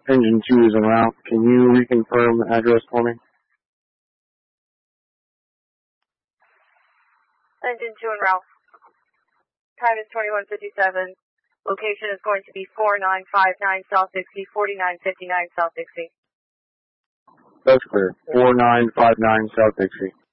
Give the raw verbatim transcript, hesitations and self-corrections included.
Engine two is en route. Can you reconfirm the address for me? Engine two en route. Time is twenty-one fifty-seven. Location is going to be four nine five nine South Dixie, forty-nine fifty-nine South Dixie. That's clear. four nine five nine South Dixie.